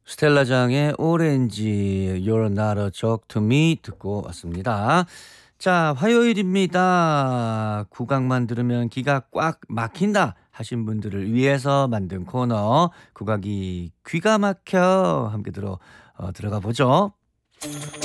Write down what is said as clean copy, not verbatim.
스텔라장의 오렌지 You're not a joke to me 듣고 왔습니다. 자, 화요일입니다. 국악만 들으면 기가 꽉 막힌다 하신 분들을 위해서 만든 코너 국악이 귀가 막혀 함께 들어가 보죠.